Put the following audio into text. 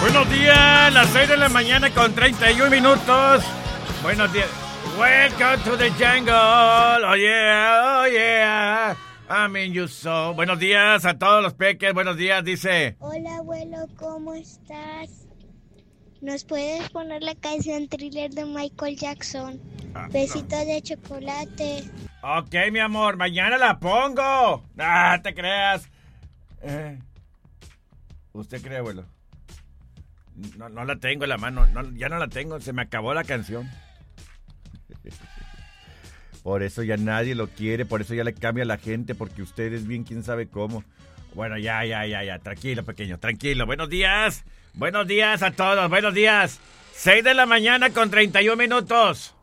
Buenos días, las 6 de la mañana con 31 minutos. Buenos días. Welcome to the jungle. Oh yeah, oh yeah. I mean you so. Buenos días a todos los peques. Buenos días, dice. Hola, abuelo, ¿cómo estás? ¿Nos puedes poner la canción Thriller de Michael Jackson? Besitos de chocolate. Ok, mi amor, mañana la pongo. Ah, te creas. ¿Usted cree, abuelo? No la tengo en la mano. No, ya no la tengo. Se me acabó la canción. Por eso ya nadie lo quiere. Por eso ya le cambia a la gente. Porque ustedes bien quién sabe cómo. Bueno, ya. Tranquilo, pequeño, tranquilo. Buenos días. Buenos días a todos. Buenos días. 6 de la mañana con 31 minutos.